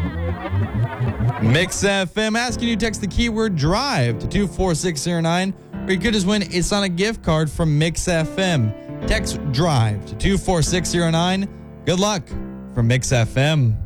Mix FM asking you to text the keyword drive to 24609, or you could just win a Sonic gift card from Mix FM. Text drive to 24609. Good luck from Mix FM.